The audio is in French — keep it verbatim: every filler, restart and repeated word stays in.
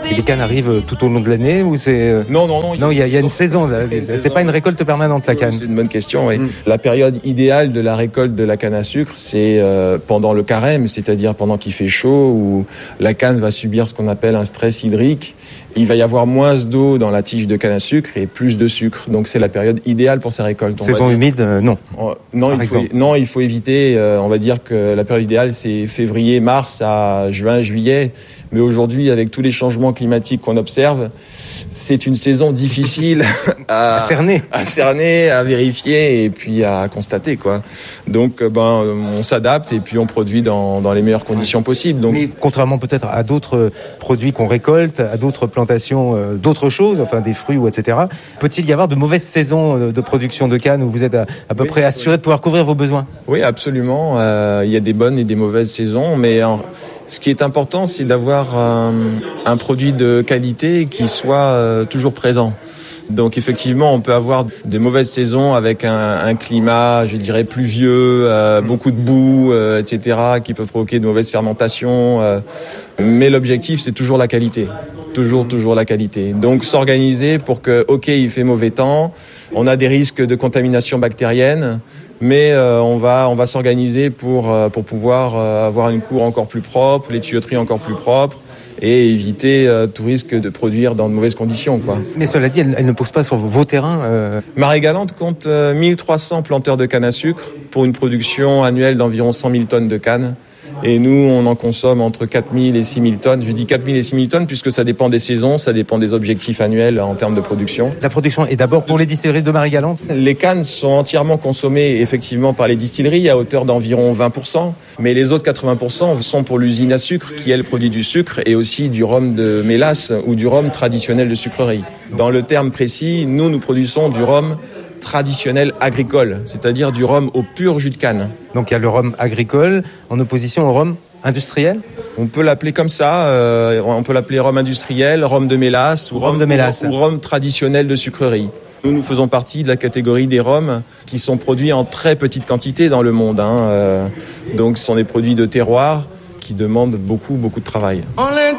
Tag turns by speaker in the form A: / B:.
A: Et les cannes arrivent tout au long de l'année ou c'est...
B: Non, non, non.
A: Non, il y, y a une saison. Là. C'est, c'est saison. Pas une récolte permanente, la canne.
B: C'est une bonne question, oui. Mm. La période idéale de la récolte de la canne à sucre, c'est euh, pendant le carême, c'est-à-dire pendant qu'il fait chaud, où la canne va subir ce qu'on appelle un stress hydrique. Il va y avoir moins d'eau dans la tige de canne à sucre et plus de sucre. Donc c'est la période idéale pour sa récolte.
A: Saison humide, euh, non.
B: Oh, non, il faut, non, il faut éviter. Euh, on va dire que la période idéale, c'est février, mars à juin, juillet. Mais aujourd'hui, avec tous les changements climatiques qu'on observe, c'est une saison difficile à,
A: à cerner,
B: à cerner, à vérifier et puis à constater, quoi. Donc, ben, on s'adapte et puis on produit dans, dans les meilleures conditions possibles. Donc,
A: mais contrairement peut-être à d'autres produits qu'on récolte, à d'autres plantations, euh, d'autres choses, enfin des fruits ou et cetera, peut-il y avoir de mauvaises saisons de production de canne où vous êtes à, à peu oui, près assuré oui. de pouvoir couvrir vos besoins?
B: Oui, absolument. Euh, il y a des bonnes et des mauvaises saisons, mais en, ce qui est important, c'est d'avoir un, un produit de qualité qui soit euh, toujours présent. Donc effectivement, on peut avoir de mauvaises saisons avec un, un climat, je dirais, pluvieux, euh, beaucoup de boue, euh, et cetera, qui peuvent provoquer de mauvaises fermentations. Euh, mais l'objectif, c'est toujours la qualité. Toujours, toujours la qualité. Donc s'organiser pour que, ok, il fait mauvais temps, on a des risques de contamination bactérienne, mais euh, on va on va s'organiser pour euh, pour pouvoir euh, avoir une cour encore plus propre, les tuyauteries encore plus propres et éviter euh, tout risque de produire dans de mauvaises conditions, quoi.
A: Mais cela dit, elle, elle ne pousse pas sur vos terrains. Euh...
B: Marie-Galante compte euh, mille trois cents planteurs de canne à sucre pour une production annuelle d'environ cent mille tonnes de canne. Et nous, on en consomme entre quatre mille et six mille tonnes. Je dis quatre mille et six mille tonnes puisque ça dépend des saisons, ça dépend des objectifs annuels en termes de production.
A: La production est d'abord pour les distilleries de Marie-Galante ?
B: Les cannes sont entièrement consommées effectivement par les distilleries à hauteur d'environ vingt pour cent. Mais les autres quatre-vingts pour cent sont pour l'usine à sucre qui, elle, produit du sucre et aussi du rhum de mélasse ou du rhum traditionnel de sucrerie. Dans le terme précis, nous, nous produisons du rhum traditionnel agricole, c'est-à-dire du rhum au pur jus de canne.
A: Donc il y a le rhum agricole en opposition au rhum industriel ?
B: On peut l'appeler comme ça, euh, on peut l'appeler rhum industriel, rhum de mélasse ou
A: rhum, rhum de mélasse
B: ou, ou rhum traditionnel de sucrerie. Nous, nous faisons partie de la catégorie des rhums qui sont produits en très petite quantité dans le monde. Hein, euh, donc ce sont des produits de terroir qui demandent beaucoup, beaucoup de travail.